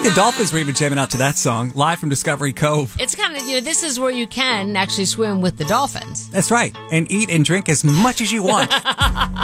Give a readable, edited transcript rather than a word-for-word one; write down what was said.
the dolphins were even jamming out to that song, live from Discovery Cove. It's kind of, this is where you can actually swim with the dolphins. That's right. And eat and drink as much as you want.